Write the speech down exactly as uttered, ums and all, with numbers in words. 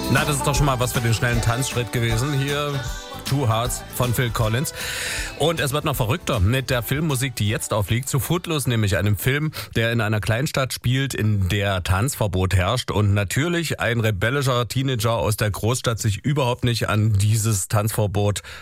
Na, das ist doch schon mal was für den schnellen Tanzschritt gewesen. Hier Two Hearts von Phil Collins. Und es wird noch verrückter mit der Filmmusik, die jetzt aufliegt. Zu Footloose, nämlich einem Film, der in einer Kleinstadt spielt, in der Tanzverbot herrscht. Und natürlich ein rebellischer Teenager aus der Großstadt sich überhaupt nicht an dieses Tanzverbot